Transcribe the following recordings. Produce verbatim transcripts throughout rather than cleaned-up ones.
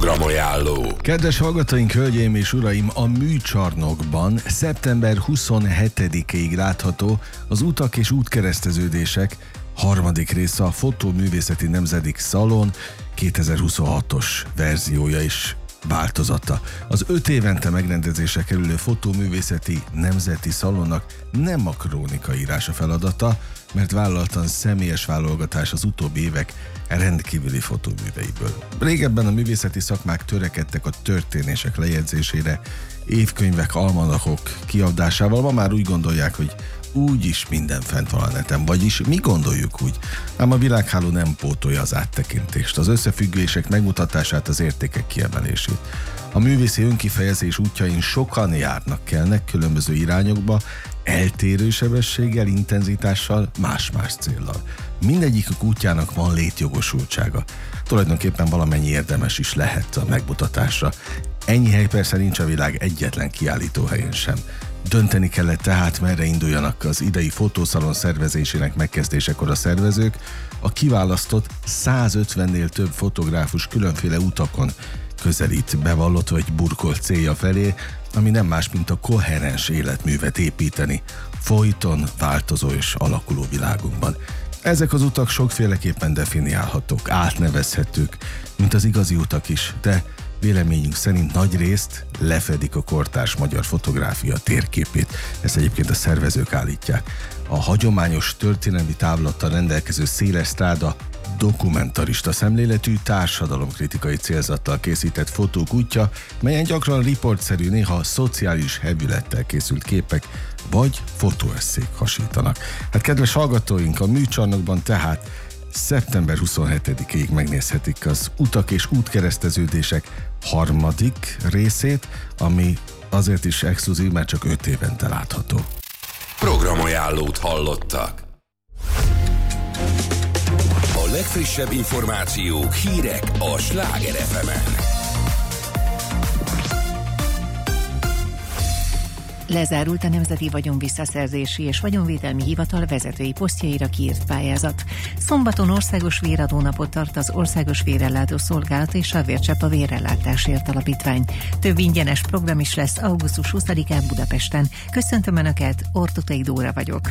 Programajánló. Kedves hallgatóink, hölgyeim és uraim, a Műcsarnokban szeptember huszonhetedikéig látható az Utak és útkereszteződések harmadik része, a Fotóművészeti Nemzeti Szalon kétezer-huszonhatos verziója is változata. Az öt évente megrendezésre kerülő Fotóművészeti Nemzeti Szalonnak nem a krónikaírás a feladata, mert vállaltan személyes válogatás az utóbbi évek rendkívüli fotóműveiből. Régebben a művészeti szakmák törekedtek a történések lejegyzésére, évkönyvek, almanachok kiadásával, ma már úgy gondolják, hogy úgyis minden fent van a neten, vagyis mi gondoljuk úgy. Ám a világháló nem pótolja az áttekintést, az összefüggések megmutatását, az értékek kiemelését. A művészi önkifejezés útjain sokan járnak, kelnek különböző irányokba, eltérő sebességgel, intenzitással, más-más céllal. Mindegyikük útjának van létjogosultsága. Tulajdonképpen valamennyi érdemes is lehet a megmutatásra. Ennyi hely persze nincs a világ egyetlen kiállítóhelyén sem. Dönteni kellett tehát, merre induljanak az idei fotószalon szervezésének megkezdésekor a szervezők. A kiválasztott százötvennél több fotográfus különféle utakon közelít bevallott vagy burkolt célja felé, ami nem más, mint a koherens életművet építeni folyton változó és alakuló világunkban. Ezek az utak sokféleképpen definiálhatók, átnevezhetők, mint az igazi utak is, de véleményünk szerint nagy részt lefedik a kortárs magyar fotográfia térképét. Ezt egyébként a szervezők állítják. A hagyományos történelmi távlattal rendelkező széles stráda dokumentarista szemléletű, társadalomkritikai célzattal készített fotók útja, melyen gyakran riportszerű, néha szociális hevülettel készült képek vagy fotóesszék hasítanak. Hát kedves hallgatóink, a Műcsarnokban tehát szeptember huszonhetedikéig megnézhetik az Utak és útkereszteződések harmadik részét, ami azért is exkluzív, mert csak öt évente látható. Programajánlót hallottak. A legfrissebb információk, hírek a Sláger ef emen. Lezárult a Nemzeti Vagyonvisszaszerzési és Vagyonvédelmi Hivatal vezetői posztjaira kiírt pályázat. Szombaton országos véradónapot tart az Országos Vérellátó Szolgálat és a Vércsepp a Vérellátásért Alapítvány. Több ingyenes program is lesz augusztus huszadikán Budapesten. Köszöntöm Önöket, Ortutei Dóra vagyok.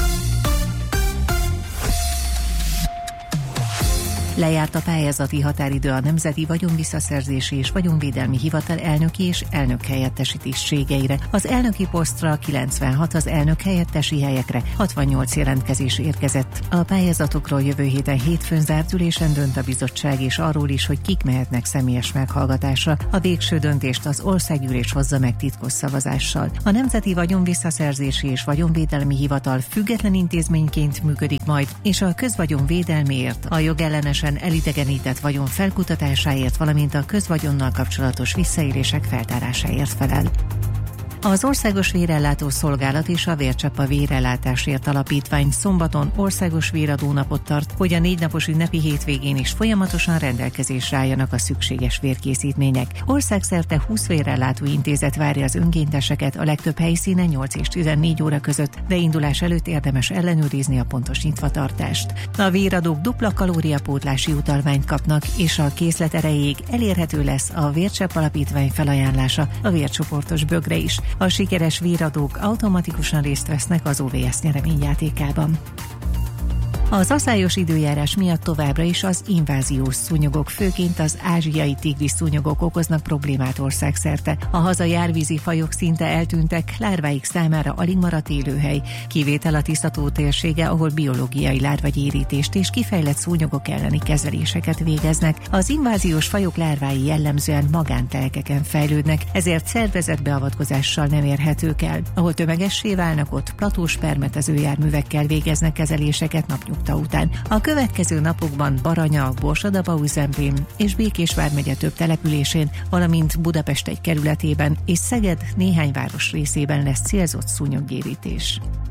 Lejárt a pályázati határidő a Nemzeti Vagyonvisszaszerzési és Vagyonvédelmi Hivatal elnöki és elnök helyettesi tisztségeire. Az elnöki posztra kilencvenhat, az elnök helyettesi helyekre hatvannyolc jelentkezés érkezett. A pályázatokról jövő héten hétfőn zárt ülésen dönt a bizottság, és arról is, hogy kik mehetnek személyes meghallgatásra. A végső döntést az országgyűlés hozza meg titkos szavazással. A Nemzeti Vagyonvisszaszerzési és Vagyonvédelmi Hivatal független intézményként működik majd, és a közvagyon védelméért, a jogellenes elidegenített vagyon felkutatásáért, valamint a közvagyonnal kapcsolatos visszaélések feltárásáért felel. Az Országos Vérellátó Szolgálat és a Vércsepp a Vérellátásért Alapítvány szombaton országos véradónapot tart, hogy a négy napos ünnepi hétvégén is folyamatosan rendelkezésre álljanak a szükséges vérkészítmények. Országszerte húsz vérellátó intézet várja az önkénteseket, a legtöbb helyszínen nyolc és tizennégy óra között, de indulás előtt érdemes ellenőrizni a pontos nyitvatartást. A véradók dupla kalóriapótlási utalványt kapnak, és a készlet erejéig elérhető lesz a Vércsepp Alapítvány felajánlása a vércsoportos bögre is. A sikeres véradók automatikusan részt vesznek az o vé es nyereményjátékában. Az aszályos időjárás miatt továbbra is az inváziós szúnyogok, főként az ázsiai tigris szúnyogok okoznak problémát országszerte. A hazai árvízi fajok szinte eltűntek, lárváik számára alig maradt élőhely. Kivétel a Tiszta-tó térsége, ahol biológiai lárvagyérítést és kifejlett szúnyogok elleni kezeléseket végeznek. Az inváziós fajok lárvái jellemzően magántelkeken fejlődnek, ezért szervezett beavatkozással nem érhetők el. Ahol tömegessé válnak, ott platós permetező járművekkel végeznek kezeléseket napnyugta után. A következő napokban Baranya, Borsod-Abaúj-Zemplén és Békés vármegye több településén, valamint Budapest egy kerületében és Szeged néhány város részében lesz célzott szúnyoggyérítés.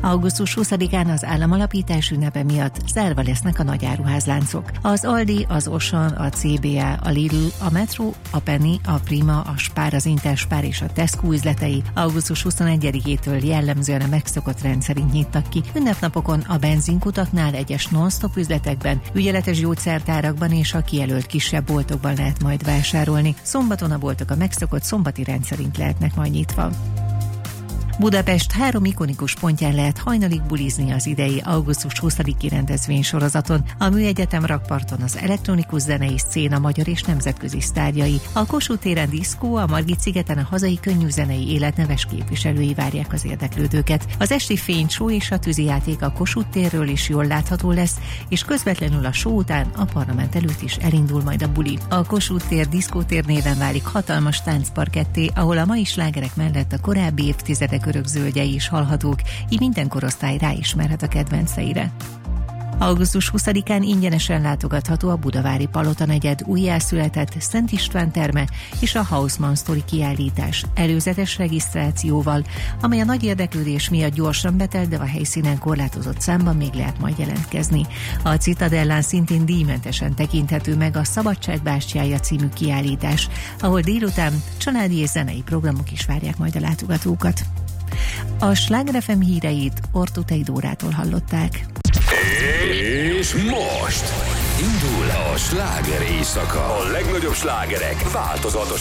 augusztus huszadikán az államalapítás ünnepe miatt zárva lesznek a nagyáruházláncok. Az Aldi, az Auchan, a cé bé á, a Lidl, a Metro, a Penny, a Prima, a Spar, az Interspar és a Tesco üzletei augusztus huszonegyedikétől jellemzően a megszokott rendszerint nyitnak ki. Ünnepnapokon a benzinkutaknál, egyes non-stop üzletekben, ügyeletes gyógyszertárakban és a kijelölt kisebb boltokban lehet majd vásárolni. Szombaton a boltok a megszokott szombati rendszerint lehetnek majd nyitva. Budapest három ikonikus pontján lehet hajnalig bulizni az idei augusztus huszadiki rendezvény sorozaton. A Műegyetem rakparton az elektronikus zenei szcéna magyar és nemzetközi sztárjai, a Kossuth téren diszkó, a Margit-szigeten a hazai könnyűzenei élet neves képviselői várják az érdeklődőket. Az esti fényshow és a tűzijáték a Kossuth térről is jól látható lesz, és közvetlenül a show után a parlament előtt is elindul majd a buli. A Kossuth tér diszkótér néven válik hatalmas táncparketté, ahol a mai slágerek mellett a korábbi évtizedek örökzöldjei is hallhatók, így minden korosztály ráismerhet a kedvenceire. augusztus huszadikán ingyenesen látogatható a budavári Palota negyed újjászületett Szent István terme és a Hausmann Story kiállítás előzetes regisztrációval, amely a nagy érdeklődés miatt gyorsan betelt, de a helyszínen korlátozott számban még lehet majd jelentkezni. A Citadellán szintén díjmentesen tekinthető meg a Szabadság bástyája című kiállítás, ahol délután családi és zenei programok is várják majd a látogatókat. A Sláger ef em híreit Ortutei Dórától hallották. És most indul a sláger éjszaka. A legnagyobb slágerek változatos